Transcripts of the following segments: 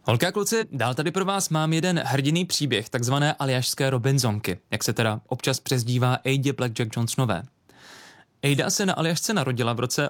Holky a kluci, dál tady pro vás mám jeden hrdinný příběh takzvané aljašské Robinsonky, jak se teda občas přezdívá Adě Blackjack Johnsonové. Ada se na Aljašce narodila v roce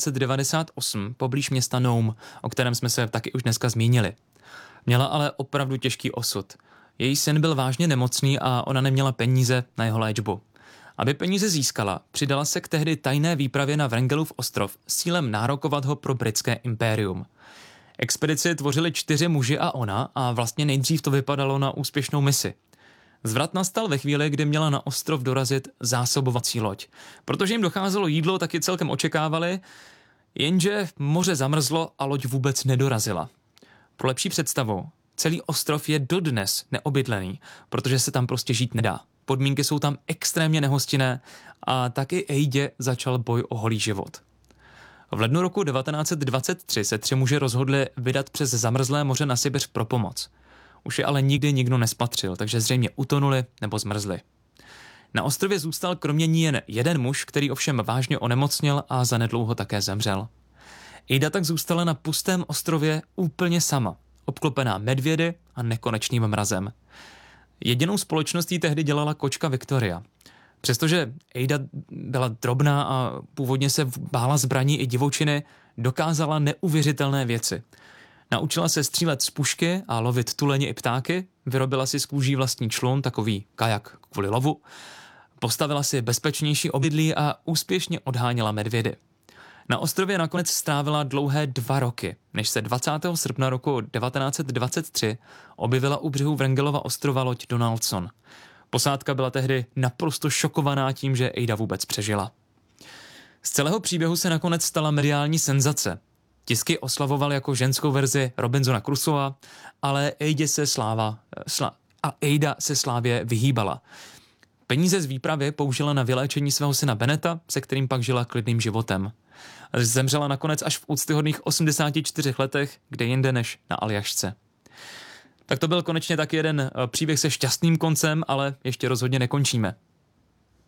1898 poblíž města Nome, o kterém jsme se taky už dneska zmínili. Měla ale opravdu těžký osud. Její syn byl vážně nemocný a ona neměla peníze na jeho léčbu. Aby peníze získala, přidala se k tehdy tajné výpravě na Wrangelův ostrov s cílem nárokovat ho pro britské impérium. Expedici tvořili 4 muži a ona a vlastně nejdřív to vypadalo na úspěšnou misi. Zvrat nastal ve chvíli, kdy měla na ostrov dorazit zásobovací loď. Protože jim docházelo jídlo, taky celkem očekávali, jenže moře zamrzlo a loď vůbec nedorazila. Pro lepší představu, celý ostrov je dodnes neobydlený, protože se tam prostě žít nedá. Podmínky jsou tam extrémně nehostinné a taky Adě začal boj o holý život. V lednu roku 1923 se 3 muži rozhodli vydat přes zamrzlé moře na Sibiř pro pomoc. Už je ale nikdy nikdo nespatřil, takže zřejmě utonuli nebo zmrzli. Na ostrově zůstal kromě ní jen jeden muž, který ovšem vážně onemocněl a zanedlouho také zemřel. Ada tak zůstala na pustém ostrově úplně sama, obklopená medvědy a nekonečným mrazem. Jedinou společnost jí tehdy dělala kočka Victoria. Přestože Ada byla drobná a původně se bála zbraní i divočiny, dokázala neuvěřitelné věci. Naučila se střílet z pušky a lovit tuleni i ptáky, vyrobila si z kůží vlastní člun, takový kajak kvůli lovu, postavila si bezpečnější obydlí a úspěšně odháněla medvědy. Na ostrově nakonec strávila dlouhé 2 roky, než se 20. srpna roku 1923 objevila u břehu Wrangelova ostrova loď Donaldson. Posádka byla tehdy naprosto šokovaná tím, že Ada vůbec přežila. Z celého příběhu se nakonec stala mediální senzace. Tisky oslavoval jako ženskou verzi Robinsona Crusoea, ale Ada se slávě vyhýbala. Peníze z výpravy použila na vyléčení svého syna Beneta, se kterým pak žila klidným životem. Zemřela nakonec až v úctyhodných 84 letech, kde jinde než na Aljašce. Tak to byl konečně taky jeden příběh se šťastným koncem, ale ještě rozhodně nekončíme.